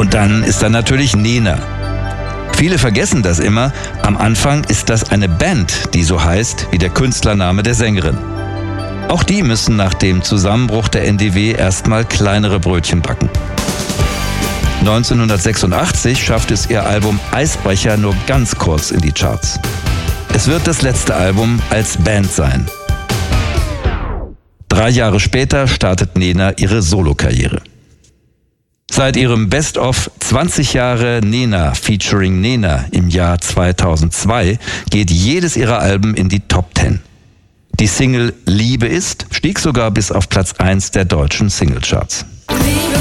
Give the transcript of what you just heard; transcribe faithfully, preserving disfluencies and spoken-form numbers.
Und dann ist da natürlich Nena. Viele vergessen das immer. Am Anfang ist das eine Band, die so heißt wie der Künstlername der Sängerin. Auch die müssen nach dem Zusammenbruch der N D W erstmal kleinere Brötchen backen. neunzehnhundertsechsundachtzig schafft es ihr Album Eisbrecher nur ganz kurz in die Charts. Es wird das letzte Album als Band sein. Drei Jahre später startet Nena ihre Solokarriere. Seit ihrem Best-of zwanzig Jahre Nena featuring Nena im Jahr zweitausendzwei geht jedes ihrer Alben in die Top Ten. Die Single Liebe ist stieg sogar bis auf Platz eins der deutschen Singlecharts.